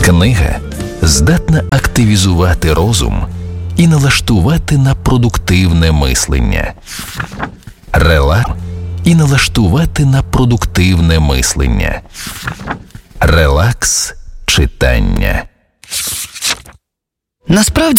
Книга здатна активізувати розум і налаштувати на продуктивне мислення. Релакс читання. Насправді